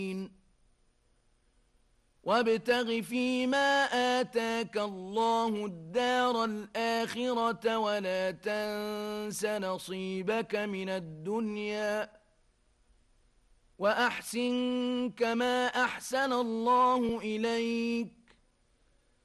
وابتغ فيما آتاك الله الدار الآخرة ولا تنس نصيبك من الدنيا وأحسن كما أحسن الله إليك